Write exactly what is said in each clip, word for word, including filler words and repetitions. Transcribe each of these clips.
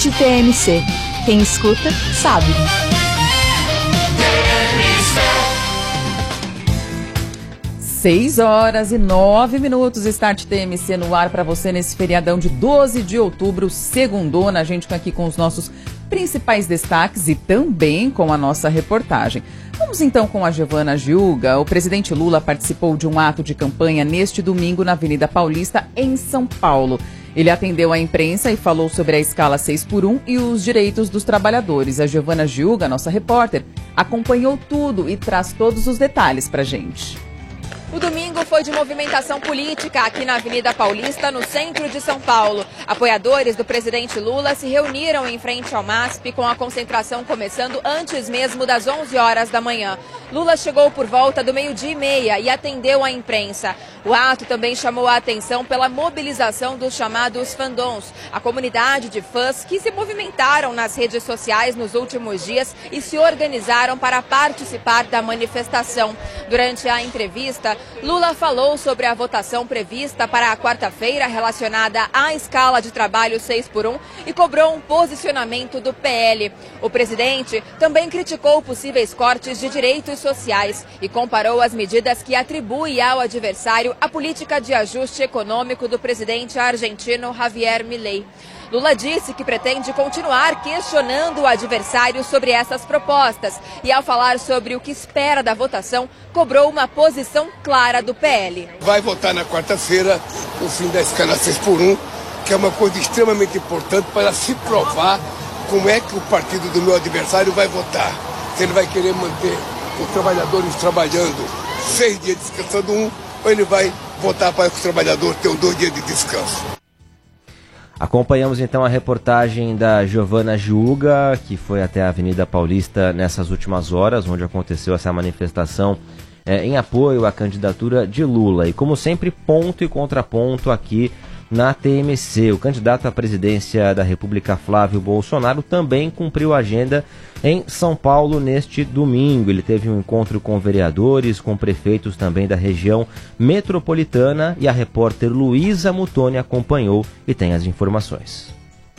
Rede T M C. Quem escuta, sabe. seis horas e nove minutos, Start T M C no ar para você nesse feriadão de doze de outubro, segundona, a gente aqui com os nossos principais destaques e também com a nossa reportagem. Vamos então com a Giovana Gilga. O presidente Lula participou de um ato de campanha neste domingo na Avenida Paulista, em São Paulo. Ele atendeu a imprensa e falou sobre a escala seis por um e os direitos dos trabalhadores. A Giovana Gilga, nossa repórter, acompanhou tudo e traz todos os detalhes para a gente. O domingo foi de movimentação política aqui na Avenida Paulista, no centro de São Paulo. Apoiadores do presidente Lula se reuniram em frente ao MASP, com a concentração começando antes mesmo das onze horas da manhã. Lula chegou por volta do meio-dia e meia e atendeu a imprensa. O ato também chamou a atenção pela mobilização dos chamados fandons, a comunidade de fãs que se movimentaram nas redes sociais nos últimos dias e se organizaram para participar da manifestação. Durante a entrevista, Lula falou sobre a votação prevista para a quarta-feira relacionada à escala de trabalho seis por um e cobrou um posicionamento do P L. O presidente também criticou possíveis cortes de direitos sociais e comparou as medidas que atribui ao adversário a política de ajuste econômico do presidente argentino Javier Milei. Lula disse que pretende continuar questionando o adversário sobre essas propostas e, ao falar sobre o que espera da votação, cobrou uma posição clara do P L. Vai votar na quarta-feira o fim da escala seis por um, que é uma coisa extremamente importante para se provar como é que o partido do meu adversário vai votar. Se ele vai querer manter os trabalhadores trabalhando seis dias descansando um, ou ele vai votar para que os trabalhadores tenham dois dias de descanso. Acompanhamos então a reportagem da Giovana Gilga, que foi até a Avenida Paulista nessas últimas horas, onde aconteceu essa manifestação é, em apoio à candidatura de Lula. E como sempre, ponto e contraponto aqui na T M C. O candidato à presidência da República, Flávio Bolsonaro, também cumpriu a agenda em São Paulo neste domingo. Ele teve um encontro com vereadores, com prefeitos também da região metropolitana, e a repórter Luísa Mutoni acompanhou e tem as informações.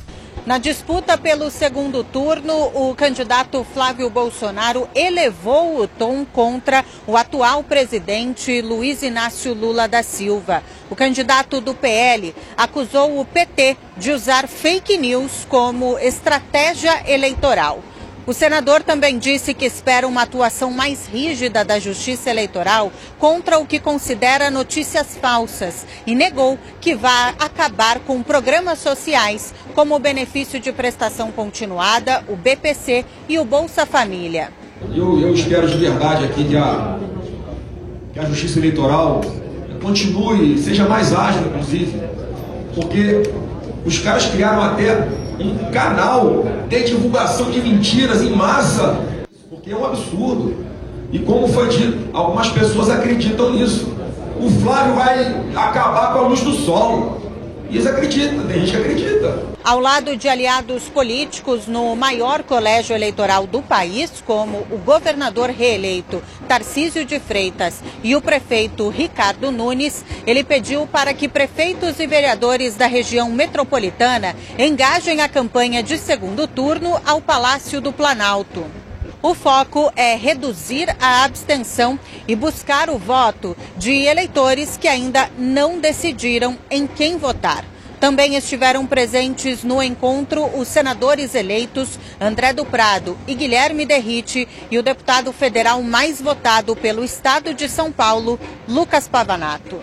Na disputa pelo segundo turno, o candidato Flávio Bolsonaro elevou o tom contra o atual presidente Luiz Inácio Lula da Silva. O candidato do P L acusou o P T de usar fake news como estratégia eleitoral. O senador também disse que espera uma atuação mais rígida da Justiça Eleitoral contra o que considera notícias falsas e negou que vai acabar com programas sociais como o benefício de prestação continuada, o B P C e o Bolsa Família. Eu, eu espero de verdade aqui que a, que a Justiça Eleitoral continue, seja mais ágil, inclusive, porque os caras criaram até um canal de divulgação de mentiras em massa, porque é um absurdo. E como foi dito, algumas pessoas acreditam nisso. O Flávio vai acabar com a luz do sol. E eles acreditam, tem gente que acredita. Ao lado de aliados políticos no maior colégio eleitoral do país, como o governador reeleito Tarcísio de Freitas e o prefeito Ricardo Nunes, ele pediu para que prefeitos e vereadores da região metropolitana engajem a campanha de segundo turno ao Palácio do Planalto. O foco é reduzir a abstenção e buscar o voto de eleitores que ainda não decidiram em quem votar. Também estiveram presentes no encontro os senadores eleitos André do Prado e Guilherme Derrite e o deputado federal mais votado pelo estado de São Paulo, Lucas Pavanato.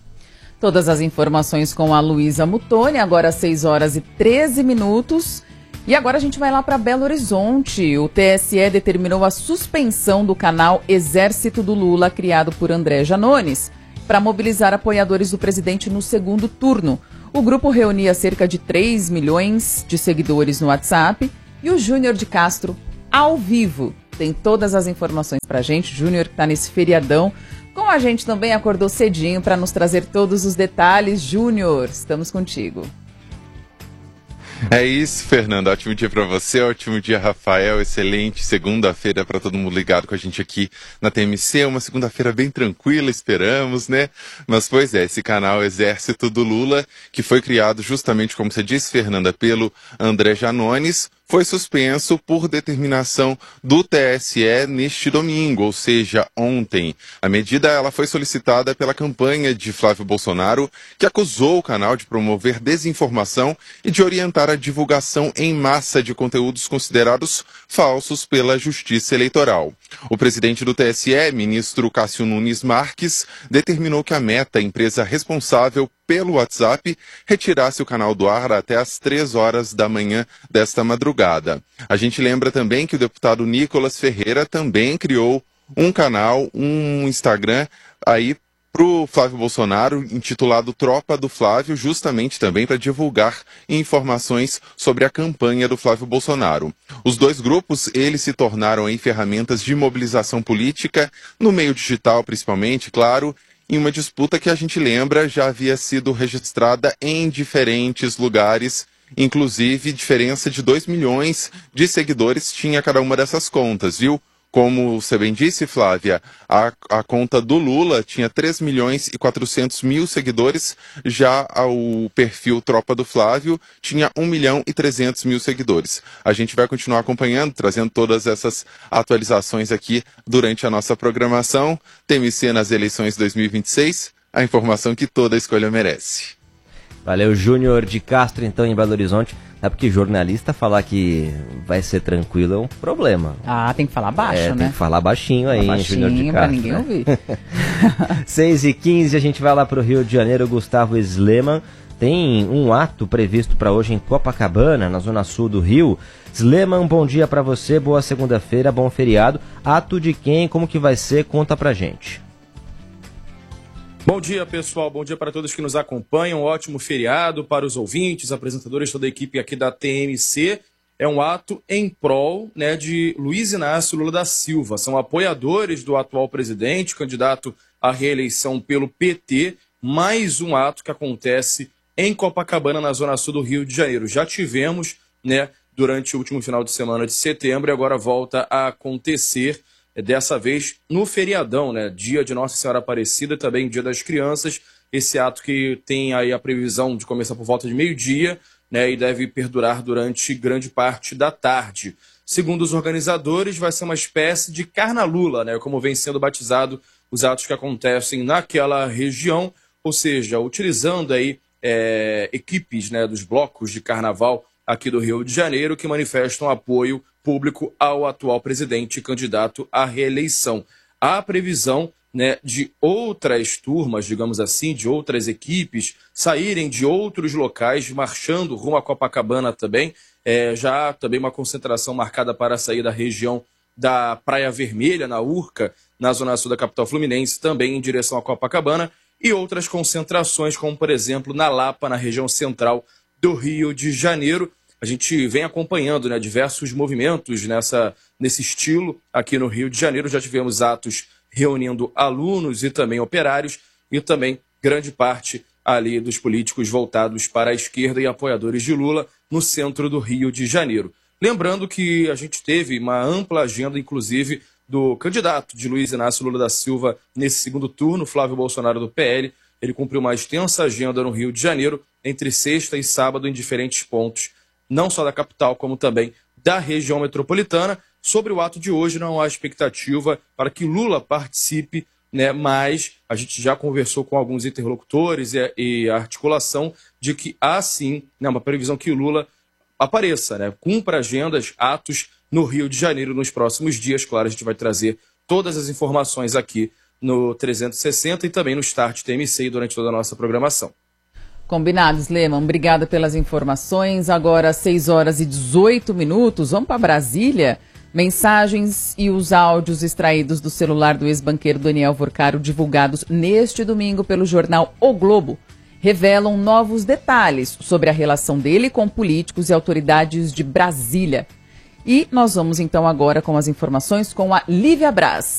Todas as informações com a Luísa Mutoni, agora às seis horas e treze minutos. E agora a gente vai lá para Belo Horizonte. O T S E determinou a suspensão do canal Exército do Lula, criado por André Janones, para mobilizar apoiadores do presidente no segundo turno. O grupo reunia cerca de três milhões de seguidores no WhatsApp e o Júnior de Castro, ao vivo, tem todas as informações para a gente. Júnior, que está nesse feriadão, com a gente também, acordou cedinho para nos trazer todos os detalhes. Júnior, estamos contigo. É isso, Fernando. Ótimo dia para você, ótimo dia, Rafael. Excelente segunda-feira para todo mundo ligado com a gente aqui na T M C. Uma segunda-feira bem tranquila, esperamos, né? Mas, pois é, esse canal Exército do Lula, que foi criado justamente, como você disse, Fernanda, pelo André Janones, foi suspenso por determinação do T S E neste domingo, ou seja, ontem. A medida ela foi solicitada pela campanha de Flávio Bolsonaro, que acusou o canal de promover desinformação e de orientar a divulgação em massa de conteúdos considerados falsos pela Justiça Eleitoral. O presidente do T S E, ministro Cássio Nunes Marques, determinou que a Meta, empresa responsável pelo WhatsApp, retirasse o canal do ar até às três horas da manhã desta madrugada. A gente lembra também que o deputado Nicolas Ferreira também criou um canal, um Instagram aí para o Flávio Bolsonaro, intitulado Tropa do Flávio, justamente também para divulgar informações sobre a campanha do Flávio Bolsonaro. Os dois grupos, eles se tornaram aí ferramentas de mobilização política, no meio digital principalmente, claro, em uma disputa que a gente lembra já havia sido registrada em diferentes lugares, inclusive diferença de dois milhões de seguidores tinha cada uma dessas contas, viu? Como você bem disse, Flávia, a, a conta do Lula tinha três milhões e quatrocentos mil seguidores, já o perfil Tropa do Flávio tinha um milhão e trezentos mil seguidores. A gente vai continuar acompanhando, trazendo todas essas atualizações aqui durante a nossa programação. T M C nas eleições dois mil e vinte e seis, a informação que toda escolha merece. Valeu, Júnior de Castro, então, em Belo Horizonte. É porque jornalista falar que vai ser tranquilo é um problema. Ah, tem que falar baixo, é, né? Tem que falar baixinho aí, baixinho, Júnior de Castro. Pra ninguém né? ouvir. seis e quinze, a gente vai lá pro Rio de Janeiro. Gustavo Sleman tem um ato previsto para hoje em Copacabana, na zona sul do Rio. Sleman, bom dia para você, boa segunda-feira, bom feriado. Ato de quem, como que vai ser? Conta pra gente. Bom dia, pessoal. Bom dia para todos que nos acompanham. Um ótimo feriado para os ouvintes, apresentadores, toda a equipe aqui da T M C. É um ato em prol, né, de Luiz Inácio Lula da Silva. São apoiadores do atual presidente, candidato à reeleição pelo P T. Mais um ato que acontece em Copacabana, na zona sul do Rio de Janeiro. Já tivemos, né, durante o último final de semana de setembro e agora volta a acontecer. Dessa vez no feriadão, né? Dia de Nossa Senhora Aparecida, também Dia das Crianças. Esse ato que tem aí a previsão de começar por volta de meio-dia, né? E deve perdurar durante grande parte da tarde. Segundo os organizadores, vai ser uma espécie de Carnalula, né? Como vem sendo batizado os atos que acontecem naquela região, ou seja, utilizando aí é, equipes, né, dos blocos de carnaval aqui do Rio de Janeiro que manifestam apoio público ao atual presidente e candidato à reeleição. Há previsão, né, de outras turmas, digamos assim, de outras equipes saírem de outros locais, marchando rumo a Copacabana também. É, já há também uma concentração marcada para sair da região da Praia Vermelha, na Urca, na zona sul da capital fluminense, também em direção a Copacabana, e outras concentrações, como por exemplo na Lapa, na região central do Rio de Janeiro. A gente vem acompanhando, né, diversos movimentos nessa, nesse estilo aqui no Rio de Janeiro. Já tivemos atos reunindo alunos e também operários e também grande parte ali dos políticos voltados para a esquerda e apoiadores de Lula no centro do Rio de Janeiro. Lembrando que a gente teve uma ampla agenda, inclusive, do candidato de Luiz Inácio Lula da Silva nesse segundo turno, Flávio Bolsonaro do P L. Ele cumpriu uma extensa agenda no Rio de Janeiro, entre sexta e sábado, em diferentes pontos, não só da capital, como também da região metropolitana. Sobre o ato de hoje, não há expectativa para que Lula participe, né, mas a gente já conversou com alguns interlocutores e, e a articulação de que há sim, né, uma previsão que Lula apareça, né, cumpra agendas, atos no Rio de Janeiro nos próximos dias. Claro, a gente vai trazer todas as informações aqui no trezentos e sessenta e também no Start T M C durante toda a nossa programação. Combinado, Sleman. Obrigada pelas informações. Agora, seis horas e dezoito minutos. Vamos para Brasília. Mensagens e os áudios extraídos do celular do ex-banqueiro Daniel Vorcaro, divulgados neste domingo pelo jornal O Globo, revelam novos detalhes sobre a relação dele com políticos e autoridades de Brasília. E nós vamos então agora com as informações com a Lívia Braz.